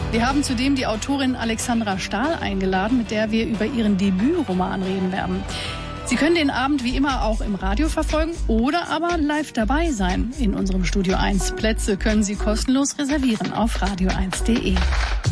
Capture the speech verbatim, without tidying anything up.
Wir haben zudem die Autorin Alexandra Stahl eingeladen, mit der wir über ihren Debütroman reden werden. Sie können den Abend wie immer auch im Radio verfolgen oder aber live dabei sein in unserem Studio eins. Plätze können Sie kostenlos reservieren auf radio eins punkt de.